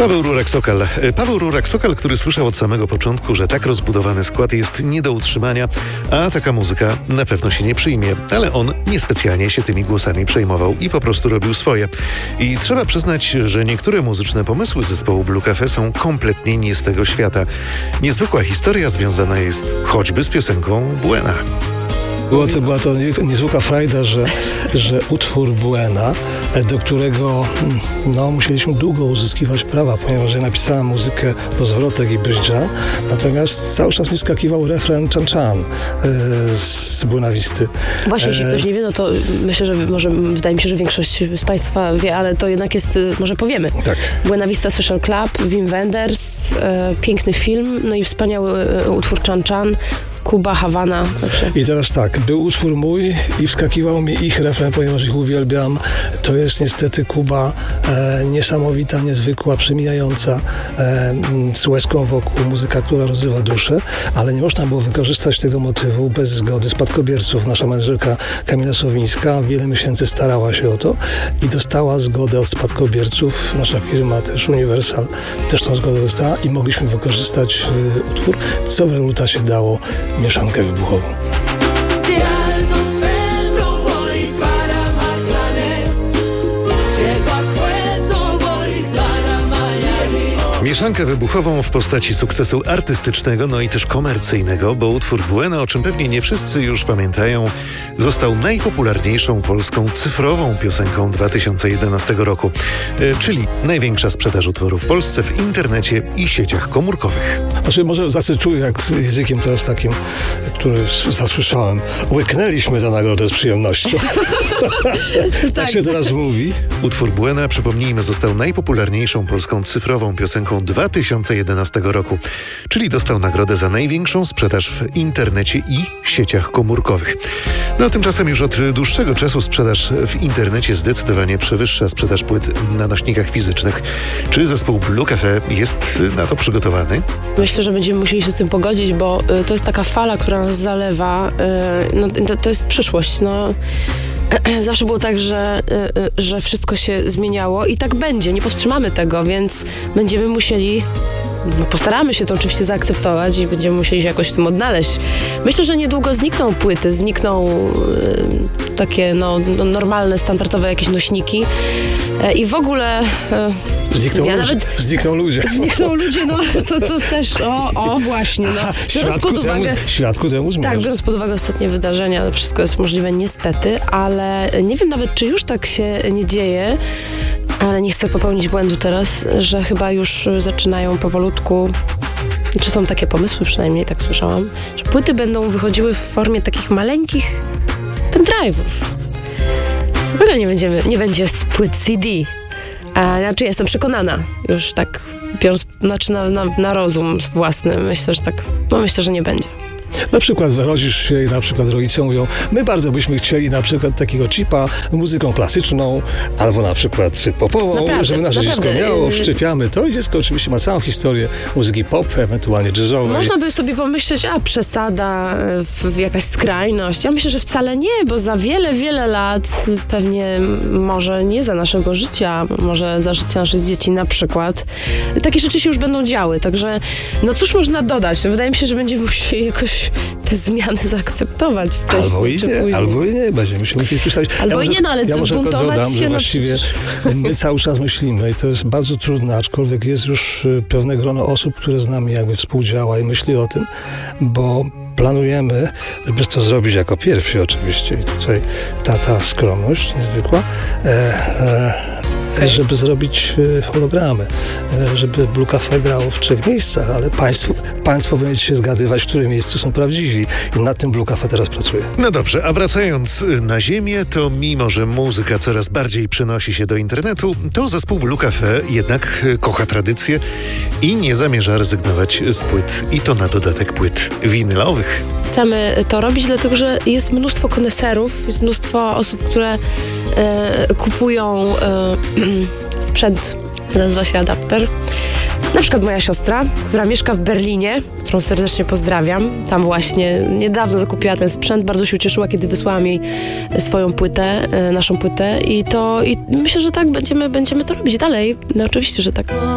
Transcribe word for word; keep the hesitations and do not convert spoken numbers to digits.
Paweł Rurek-Sokal. Paweł Rurek-Sokal, który słyszał od samego początku, że tak rozbudowany skład jest nie do utrzymania, a taka muzyka na pewno się nie przyjmie. Ale on niespecjalnie się tymi głosami przejmował i po prostu robił swoje. I trzeba przyznać, że niektóre muzyczne pomysły zespołu Blue Cafe są kompletnie nie z tego świata. Niezwykła historia związana jest choćby z piosenką Buena. Było to, była to niezwykła frajda, że, że utwór Buena, do którego no, musieliśmy długo uzyskiwać prawa, ponieważ ja napisałem muzykę do zwrotek i bridge'a, natomiast cały czas mi skakiwał refren Chan Chan e, z Buenavisty. Właśnie, jeśli ktoś nie wie, no to myślę, że może, wydaje mi się, że większość z Państwa wie, ale to jednak jest, może powiemy. Tak. Buenavista Social Club, Wim Wenders, e, piękny film, no i wspaniały e, utwór Chan Chan, Kuba, Hawana. Także. I teraz tak, był utwór mój i wskakiwał mi ich refren, ponieważ ich uwielbiam. To jest niestety Kuba e, niesamowita, niezwykła, przemijająca, e, z łezką wokół, muzyka, która rozrywa duszę, ale nie można było wykorzystać tego motywu bez zgody spadkobierców. Nasza menedżerka Kamila Sowińska wiele miesięcy starała się o to i dostała zgodę od spadkobierców. Nasza firma też Universal też tą zgodę dostała i mogliśmy wykorzystać e, utwór, co w rezultacie dało mieszankę wybuchową. Mieszankę wybuchową w postaci sukcesu artystycznego, no i też komercyjnego, bo utwór Buena, o czym pewnie nie wszyscy już pamiętają, został najpopularniejszą polską cyfrową piosenką dwa tysiące jedenastego roku, e, czyli największa sprzedaż utworu w Polsce w internecie i sieciach komórkowych. Znaczy, może zacytuję jak z językiem teraz takim, który zasłyszałem. Łyknęliśmy tę nagrodę z przyjemnością. Tak się teraz mówi. Utwór Buena, przypomnijmy, został najpopularniejszą polską cyfrową piosenką dwa tysiące jedenastego roku, czyli dostał nagrodę za największą sprzedaż w internecie i sieciach komórkowych. No tymczasem już od dłuższego czasu sprzedaż w internecie zdecydowanie przewyższa sprzedaż płyt na nośnikach fizycznych. Czy zespół Blue Cafe jest na to przygotowany? Myślę, że będziemy musieli się z tym pogodzić, bo y, to jest taka fala, która nas zalewa. Y, no, to, to jest przyszłość. No. Zawsze było tak, że, że wszystko się zmieniało i tak będzie. Nie powstrzymamy tego, więc będziemy musieli, no postaramy się to oczywiście zaakceptować i będziemy musieli się jakoś w tym odnaleźć. Myślę, że niedługo znikną płyty, znikną y, takie no, no, normalne, standardowe jakieś nośniki y, i w ogóle... Y, Znikną, ja ludzie. Nawet, znikną ludzie. Znikną ludzie, no to, to też, o, o właśnie. No. Świadku, pod uwagę, temu, świadku temu zmierz. Tak, biorąc pod uwagę ostatnie wydarzenia, wszystko jest możliwe niestety, ale nie wiem nawet, czy już tak się nie dzieje, ale nie chcę popełnić błędu teraz, że chyba już zaczynają powolutku, czy są takie pomysły, przynajmniej tak słyszałam, że płyty będą wychodziły w formie takich maleńkich pendrive'ów. W ogóle nie, będziemy, nie będzie z płyt C D. A, znaczy jestem przekonana, już tak biorąc znaczy na, na, na rozum własny, myślę, że tak, no myślę, że nie będzie. Na przykład rodzisz się i na przykład rodzice mówią, my bardzo byśmy chcieli na przykład takiego chipa muzyką klasyczną, albo na przykład popową, naprawdę, żeby nasze naprawdę. dziecko miało, wszczepiamy to i dziecko oczywiście ma całą historię muzyki pop, ewentualnie jazzowej. Można by sobie pomyśleć, a przesada, w, jakaś skrajność. Ja myślę, że wcale nie, bo za wiele, wiele lat, pewnie może nie za naszego życia, może za życia naszych dzieci na przykład, takie rzeczy się już będą działy, także no cóż można dodać? Wydaje mi się, że będziemy musieli jakoś te zmiany zaakceptować wcześniej albo i czy nie, później. Albo i nie, będziemy się musieli przedstawić. Albo ja i nie, no ale ja może buntować dodam, się, że no właściwie my cały czas myślimy i to jest bardzo trudne, aczkolwiek jest już pewne grono osób, które z nami jakby współdziała i myśli o tym, bo planujemy, żeby to zrobić jako pierwsi oczywiście i tutaj ta, ta skromność niezwykła, e, e, Okay. żeby zrobić hologramy, żeby Blue Cafe grało w trzech miejscach, ale państwo, państwo będziecie się zgadywać, w którym miejscu są prawdziwi i nad tym Blue Cafe teraz pracuje. No dobrze, a wracając na ziemię, to mimo, że muzyka coraz bardziej przenosi się do internetu, to zespół Blue Cafe jednak kocha tradycję i nie zamierza rezygnować z płyt i to na dodatek płyt winylowych. Chcemy to robić, dlatego że jest mnóstwo koneserów, jest mnóstwo osób, które e, kupują e, sprzęt, nazywa się adapter. Na przykład moja siostra, która mieszka w Berlinie, którą serdecznie pozdrawiam. Tam właśnie niedawno zakupiła ten sprzęt. Bardzo się ucieszyła, kiedy wysłałam jej swoją płytę, naszą płytę. I to i myślę, że tak będziemy, będziemy to robić dalej. No oczywiście, że tak.